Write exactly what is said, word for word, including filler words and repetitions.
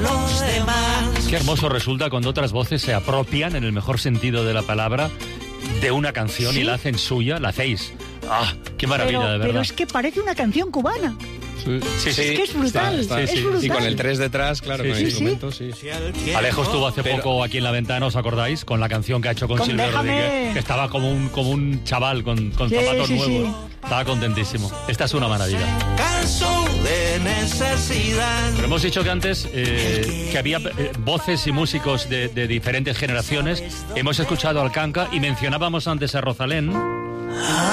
los demás. Qué hermoso resulta cuando otras voces se apropian, en el mejor sentido de la palabra, de una canción, ¿sí?, y la hacen suya, la hacéis. ¡Ah! ¡Qué maravilla, pero, de verdad! Pero es que parece una canción cubana. Sí, sí, es que es brutal, está, está, es sí, brutal. Y con el tres detrás, claro, sí, con sí, el sí. instrumento, sí. sí. Alejo estuvo hace pero, poco aquí en La Ventana, ¿os acordáis? Con la canción que ha hecho con, con Silvio Déjame. Rodríguez, que estaba como un, como un chaval con, con sí, zapatos sí, nuevos. Sí. Estaba contentísimo. Esta es una maravilla. Caso de necesidad. Pero hemos dicho que antes eh, que había eh, voces y músicos de, de diferentes generaciones. Hemos escuchado al Kanka y mencionábamos antes a Rosalén.